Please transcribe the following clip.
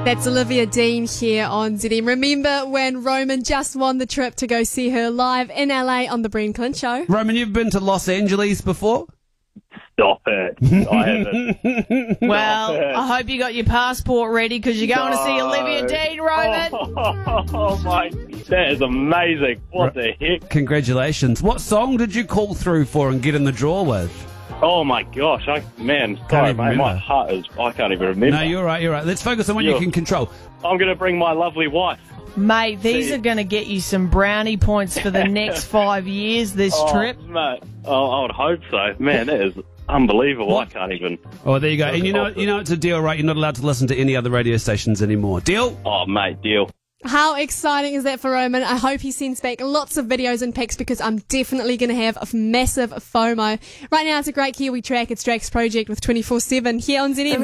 That's Olivia Dean here on ZM. Remember when Roman just won the trip to go see her live in LA on the Breen Clint Show? Roman, you've been to Los Angeles before? Stop it. I haven't. Well, I hope you got your passport ready because you're going to see Olivia Dean, Roman. Oh, my. That is amazing. What the heck? Congratulations. What song did you call through for and get in the draw with? Oh, my gosh. Sorry, even mate. remember. My heart is... I can't even remember. No, you're right. Let's focus on what you can control. I'm going to bring my lovely wife. Mate, these are going to get you some brownie points for the next 5 years, this trip. Mate, I would hope so. Man, that is unbelievable. What? I can't even... Oh, there you go. And you know it's a deal, right? You're not allowed to listen to any other radio stations anymore. Deal? Oh, mate, deal. How exciting is that for Roman? I hope he sends back lots of videos and pics because I'm definitely going to have a massive FOMO. Right now, it's a great Kiwi track. It's Drake's Project with 24/7 here on ZM.